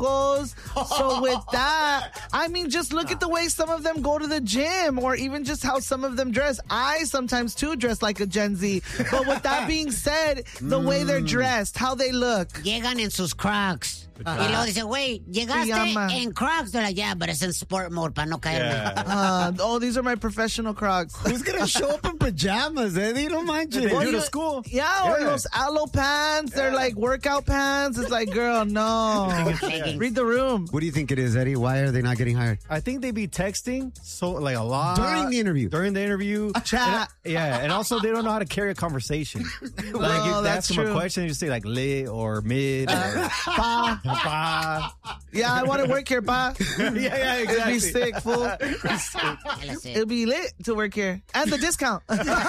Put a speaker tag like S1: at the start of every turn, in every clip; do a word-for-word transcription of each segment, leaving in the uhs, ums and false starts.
S1: ojos. So with that, I mean, just look at the way some of them go to the gym, or even just how some of them dress. I sometimes too dress like a Gen Z. But with that being said, the mm. way they're dressed, how they look.
S2: Llegan en sus Crocs. Uh, y luego dice, güey, llegaste Pijama. en Crocs. They're like, yeah, but it's in sport mode para no caerme.
S1: Yeah. Uh, oh, these are my professional Crocs.
S3: Who's going to show up in pajamas, Eddie? Don't mind you.
S1: Well,
S3: you
S1: to
S3: school.
S1: Yeah, yeah, or those aloe pants. Yeah. They're like workout pants. It's like, girl, no. Read the room.
S3: What do you think it is, Eddie? Why are they not getting hired?
S4: I think they be texting so like a lot.
S3: During the interview.
S4: During the interview.
S1: Chat.
S4: And, yeah, and also they don't know how to carry a conversation. Like
S1: well,
S4: if they ask them a question, they just say like lit or mid or
S1: pa.
S4: pa.
S1: Yeah, I want to work here, pa.
S4: yeah, yeah, exactly.
S1: It'd be sick, fool. It'd be lit to work here. And the discount.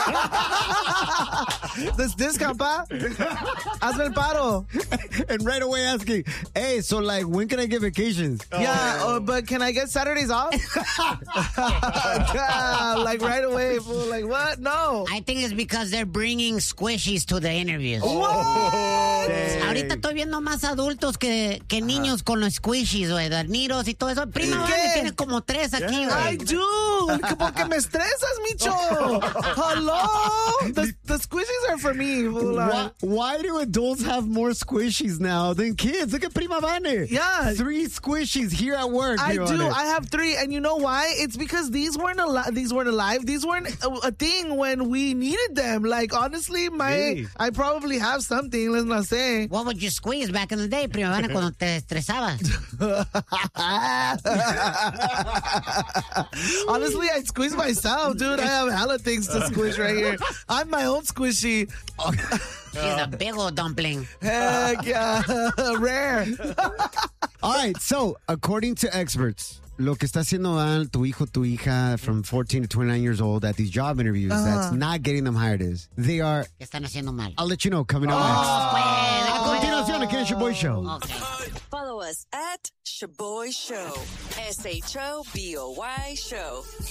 S1: This discount, pa. Hazme el paro.
S3: And right away asking, hey, so like, when can I get vacations?
S1: Yeah, oh, but can I get Saturdays off? Yeah, like right away, fool. Like, what? No.
S2: I think it's because they're bringing squishies to the interviews.
S1: What?
S2: Ahorita estoy viendo más adultos que, que niños con los squishies, güey, Darniros y todo eso. Prima Vane tiene como tres aquí, güey.
S1: I do. Porque me estresas, Micho. Hello? The, the squishies are for me.
S3: Why, why do adults have more squishies now than kids? Look at Prima Vane.
S1: Yeah.
S3: Three squishies here at work.
S1: I
S3: do.
S1: Vane. I have three. And you know why? It's because these weren't alive. These weren't alive. These weren't a, a thing when we needed them. Like, honestly, my hey. I probably have something. Let's not say.
S2: What would you squeeze back in the day, Prima Vane, cuando te estresabas?
S1: Honestly, I squeeze myself, dude. I have hella things to squish right here. I'm my own squishy.
S2: She's a big old dumpling.
S1: Heck yeah. Rare.
S3: All right, so according to experts, lo que está haciendo mal tu hijo, tu hija from fourteen to twenty-nine years old at these job interviews uh-huh. that's not getting them hired is they are...
S2: ¿Qué están haciendo mal?
S3: I'll let you know coming up
S2: oh,
S3: next.
S2: Pues,
S3: A continuación, aquí en Shaboy Show.
S2: Okay.
S5: Follow us at Shaboy Show. S H O B O Y Show.